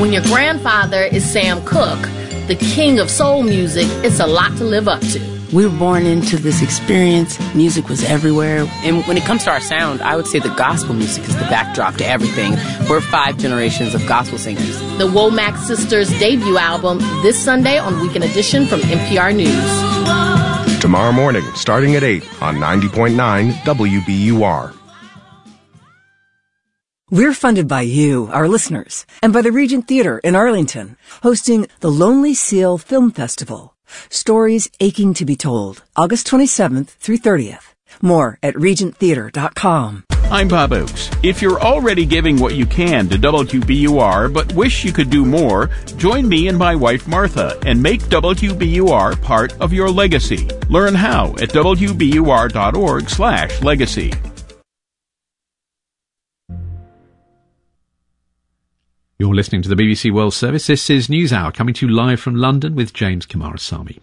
When your grandfather is Sam Cooke, the king of soul music, it's a lot to live up to. We were born into this experience. Music was everywhere. And when it comes to our sound, I would say the gospel music is the backdrop to everything. We're 5 generations of gospel singers. The Womack Sisters' debut album this Sunday on Weekend Edition from NPR News. Tomorrow morning, starting at 8 on 90.9 WBUR. We're funded by you, our listeners, and by the Regent Theater in Arlington, hosting the Lonely Seal Film Festival. Stories aching to be told, August 27th through 30th. More at regenttheater.com. I'm Bob Oakes. If you're already giving what you can to WBUR but wish you could do more, join me and my wife Martha and make WBUR part of your legacy. Learn how at WBUR.org/legacy. You're listening to the BBC World Service. This is NewsHour, coming to you live from London with James Kamarasamy.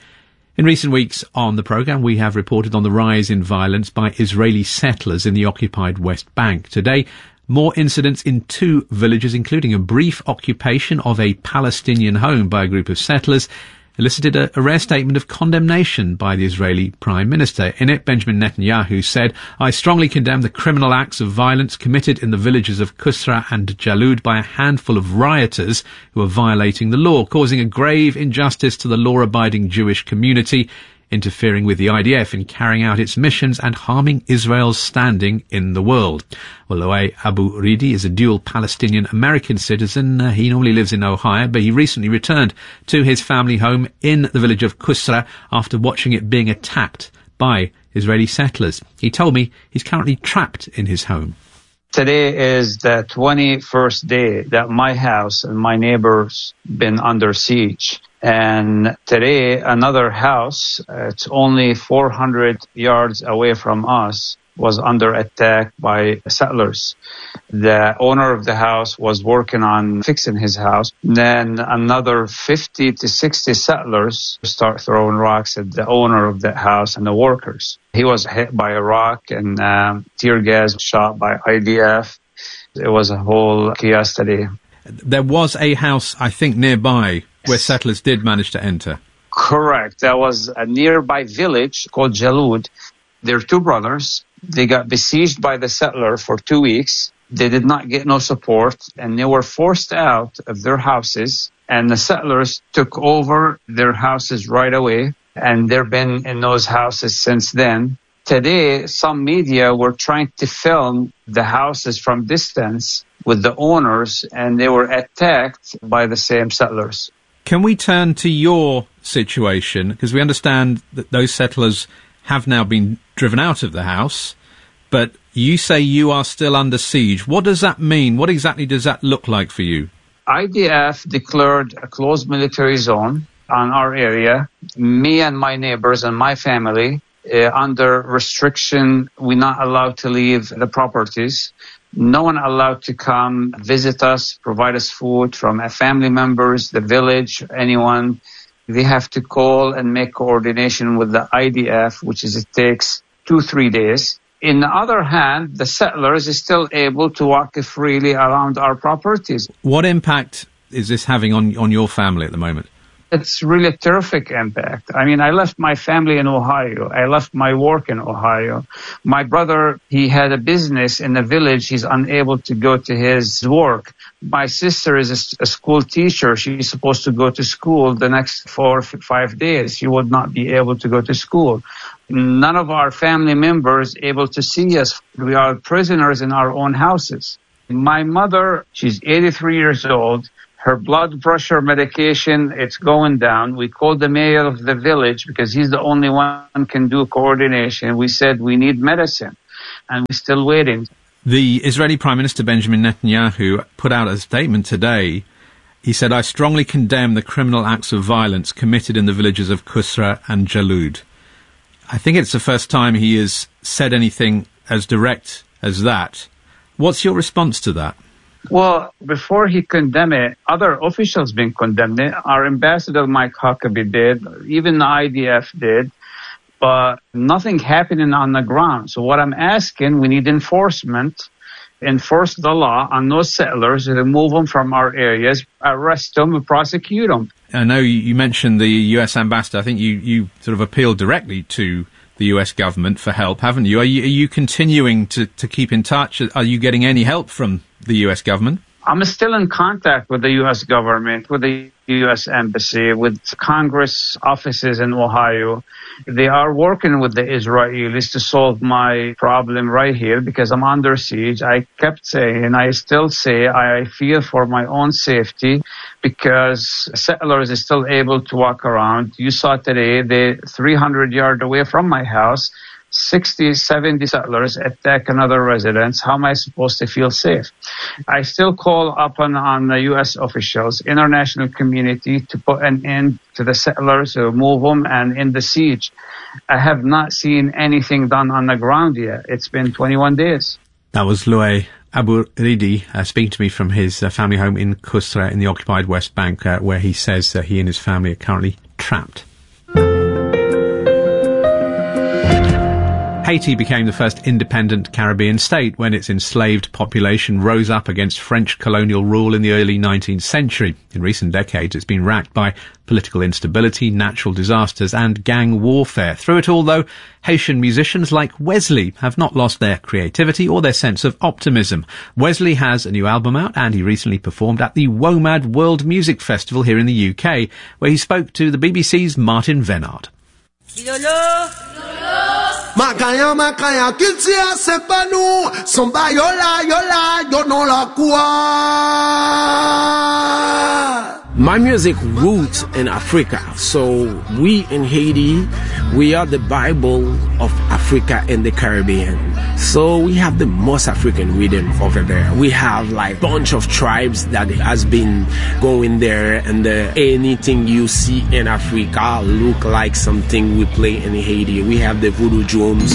In recent weeks on the programme, we have reported on the rise in violence by Israeli settlers in the occupied West Bank. Today, more incidents in 2 villages, including a brief occupation of a Palestinian home by a group of settlers, elicited a rare statement of condemnation by the Israeli Prime Minister. In it, Benjamin Netanyahu said, "I strongly condemn the criminal acts of violence committed in the villages of Kusra and Jalud by a handful of rioters who are violating the law, causing a grave injustice to the law-abiding Jewish community, interfering with the IDF in carrying out its missions and harming Israel's standing in the world." Well, Loay Abu Ridi is a dual Palestinian-American citizen. He normally lives in Ohio, but he recently returned to his family home in the village of Kusra after watching it being attacked by Israeli settlers. He told me he's currently trapped in his home. Today is the 21st day that my house and my neighbors been under siege. And today, another house, it's only 400 yards away from us, was under attack by settlers. The owner of the house was working on fixing his house. Then another 50 to 60 settlers start throwing rocks at the owner of the house and the workers. He was hit by a rock and tear gas shot by IDF. It was a whole chaos today. There was a house, I think, nearby where settlers did manage to enter. Correct. There was a nearby village called Jalud. They're 2 brothers. They got besieged by the settler for 2 weeks. They did not get no support, and they were forced out of their houses, and the settlers took over their houses right away, and they've been in those houses since then. Today, some media were trying to film the houses from distance with the owners, and they were attacked by the same settlers. Can we turn to your situation? Because we understand that those settlers have now been driven out of the house, but you say you are still under siege. What does that mean? What exactly does that look like for you? IDF declared a closed military zone on our area. Me and my neighbors and my family, under restriction, we're not allowed to leave the properties. No one allowed to come visit us, provide us food from family members, the village, anyone. They have to call and make coordination with the IDF, it takes 2-3 days. In the other hand, the settlers is still able to walk freely around our properties. What impact is this having on your family at the moment? It's really a terrific impact. I mean, I left my family in Ohio. I left my work in Ohio. My brother, he had a business in the village. He's unable to go to his work. My sister is a school teacher. She's supposed to go to school the next 4 or 5 days. She would not be able to go to school. None of our family members able to see us. We are prisoners in our own houses. My mother, she's 83 years old. Her blood pressure medication, it's going down. We called the mayor of the village because he's the only one who can do coordination. We said we need medicine, and we're still waiting. The Israeli Prime Minister Benjamin Netanyahu put out a statement today. He said, "I strongly condemn the criminal acts of violence committed in the villages of Kusra and Jalud." I think it's the first time he has said anything as direct as that. What's your response to that? Well, before he condemned it, other officials been condemned it. Our ambassador, Mike Huckabee, did. Even the IDF did. But nothing happening on the ground. So what I'm asking, we need enforcement. enforce the law on those settlers, remove them from our areas, arrest them, and prosecute them. I know you mentioned the U.S. ambassador. I think you sort of appealed directly to the U.S. government for help, haven't you? Are you continuing to keep in touch? Are you getting any help from the U.S. government? I'm still in contact with the U.S. government, with the U.S. Embassy, with Congress offices in Ohio. They are working with the Israelis to solve my problem right here because I'm under siege. I kept saying, and I still say, I fear for my own safety because settlers are still able to walk around. You saw today, they're 300 yards away from my house. 60, 70 settlers attack another residence. How am I supposed to feel safe? I still call upon the U.S. officials, international community to put an end to the settlers, to remove them, and end the siege. I have not seen anything done on the ground yet. It's been 21 days. That was Louay Abu Ridi speaking to me from his family home in Kusra in the occupied West Bank, where he says he and his family are currently trapped. Haiti became the first independent Caribbean state when its enslaved population rose up against French colonial rule in the early 19th century. In recent decades, it's been racked by political instability, natural disasters, and gang warfare. Through it all, though, Haitian musicians like Wesley have not lost their creativity or their sense of optimism. Wesley has a new album out, and he recently performed at the WOMAD World Music Festival here in the UK, where he spoke to the BBC's Martin Venard. Makaya, kiltia sepanu, somba yola, yo non la quoi. My music roots in Africa, so we in Haiti, we are the Bible of Africa and the Caribbean. So we have the most African rhythm over there. We have like bunch of tribes that has been going there, and anything you see in Africa look like something we play in Haiti. We have the voodoo drums.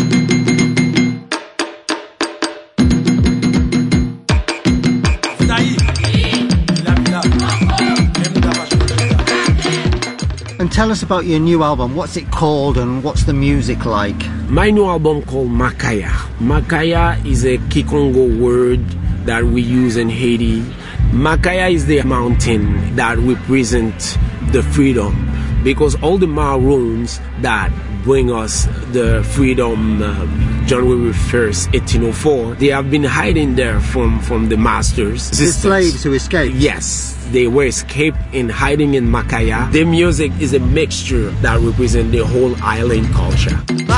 And tell us about your new album. What's it called and what's the music like? My new album called Makaya. Makaya is a Kikongo word that we use in Haiti. Makaya is the mountain that represents the freedom, because all the Maroons that bring us the freedom January 1st, 1804, they have been hiding there from the masters. The slaves who escaped? Yes. They were escaped and hiding in Makaya. Their music is a mixture that represents the whole island culture.